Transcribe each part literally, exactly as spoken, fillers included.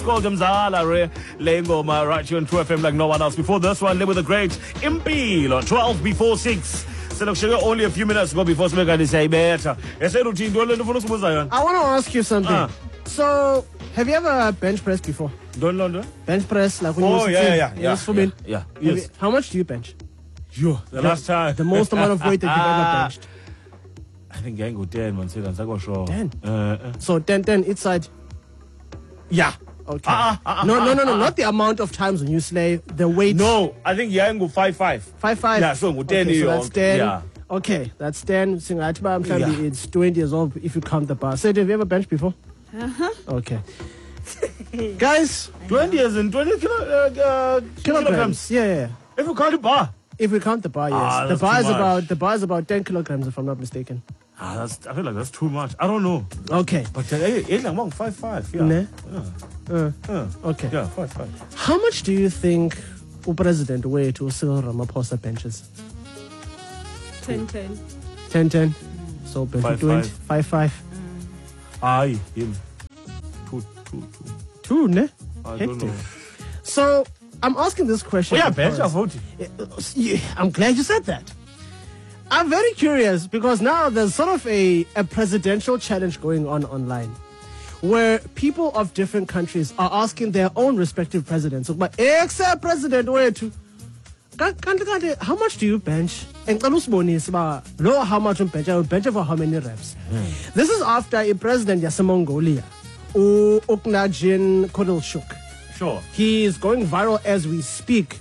called Mzala Re Lengoma right here on True F M like no one else. Before this one, live with the great Impilo, twelve before six. So only a few minutes ago before Smegani say better. I want to ask you something. Uh. So, have you ever bench pressed before? Don't know. Bench press, like when oh, you were yeah, sitting? yeah, yeah, yes, yeah, yeah, yeah, yeah. yes. You, how much do you bench? Yo, the, the last time. The most amount of weight that you've ever benched? I think I go ten, man. I go sure. ten? Uh, uh. So, ten, ten, each side? Yeah. Okay. Uh, uh, uh, no, no, no, no, uh, uh, not the amount of times when you slay, the weight. No, I think yeah, I go five, five. Five, five? Yeah, so go ten. Okay, so that's ten. Yeah. Okay, that's ten. Yeah. It's twenty years old if you count the bar. Said, have you ever benched before? Uh-huh. Okay. Guys, twenty years and twenty kilo, uh, uh, kilograms. kilograms. Yeah, yeah. If you count the bar. If we count the bar, yes. Ah, the bar is much. about the bar is about ten kilograms, if I'm not mistaken. Ah, that's. I feel like that's too much. I don't know. Okay. But uh, it's like five, five. Yeah. Ne? Yeah. Uh, Yeah. okay. Yeah, five, five. How much do you think the president weighed to Cyril Ramaphosa benches? ten, ten. ten, ten. So bench Five, twenty, five. five, five. Aye, him. Two, two, two. Two, ne? I Hectic. don't know. So I'm asking this question. Oh, yeah, bench. I because- voted. Yeah, I'm glad you said that. I'm very curious because now there's sort of a, a presidential challenge going on online where people of different countries are asking their own respective presidents, but except President Wetu, how much do you bench? And know how much you bench? I will bench for how many reps? Mm. This is after a president of Mongolia, Oknajin Kodilshuk. Sure. He is going viral as we speak.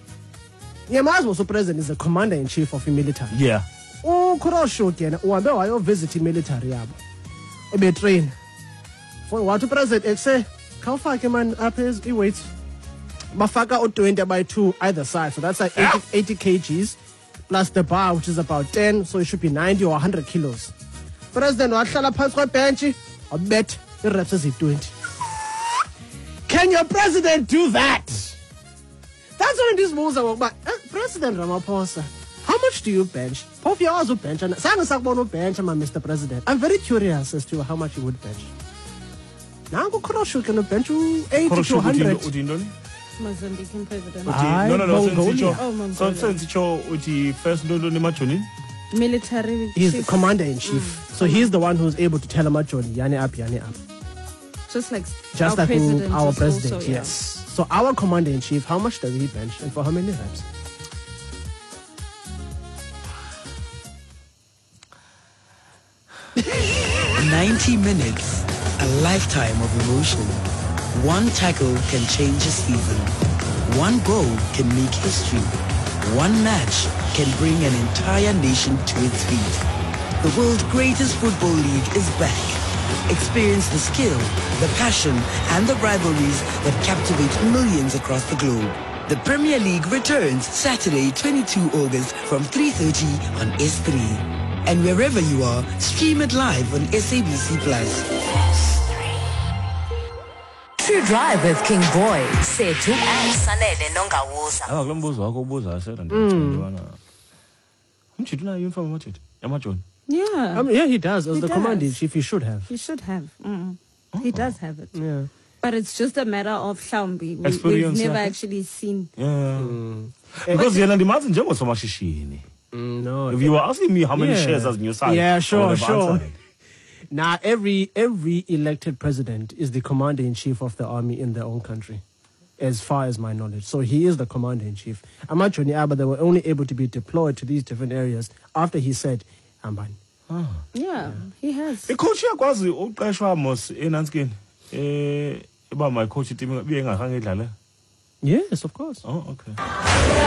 Yama's president is the commander-in-chief of the military. Yeah. Oh, Kodilshuk, uhambe wayo visit the military yabo. Ebe train. For what president say, Kaufake man up his he waits. Mafaka o twenty by two either side. So that's like eighty, eighty kgs plus the bar, which is about ten, so it should be ninety or one hundred kilos. President wahlala phansi kwebench, I bet the reps is twenty. Can your president do that? That's what these moves are about. Uh, President Ramaphosa, how much do you bench? Hope you also bench. bench, Mister President. I'm very curious as to how much you would bench. Now go Kodilshuk can bench you eighty to one hundred. Mozambican president. Ah, no, no, no. Mongolia. Oh, Mongolia. So, since you first no, no, no, Military He's chief. the commander-in-chief. Mm. So he's the one who's able to tell him, yani up, yani up. Just like Just our like who- president. our is president, also, yeah. yes. So our commander-in-chief, how much does he bench and for how many reps? ninety minutes, a lifetime of emotion. One tackle can change a season. One goal can make history. One match can bring an entire nation to its feet. The world's greatest football league is back. Experience the skill, the passion, and the rivalries that captivate millions across the globe. The Premier League returns Saturday, twenty-second of August from three thirty on S three. And wherever you are, stream it live on S A B C Plus. True Drive with King Boy, Sethu and Sanele Nongawuza. Ah, kulo mbuzo wakho ubuza asela ndiyana. Umjito na uniform amaJoni. Yamajoni. Yeah. I mean, yeah, he does. As He the does. commander-in-chief, he should have. He should have. Mm. He does have it. Yeah. But it's just a matter of Shambi. We, we've Experience, never yeah. actually seen. Yeah. Mm. Because yena ndimazi njengosomashishini. Mm, no. If you were asking me how many Yeah. shares as new side, Yeah, I sure, would have sure. answered. Now, every every elected president is the commander-in-chief of the army in their own country, as far as my knowledge. So he is the commander-in-chief. Amajoni Abba, they were only able to be deployed to these different areas after he said, Ambani. Yeah, yeah, he has. Icoach yakwazi uqeshwa mos eNantskini. Eh, iba my coach team bengakhange idlala. Yes, of course. Oh, okay.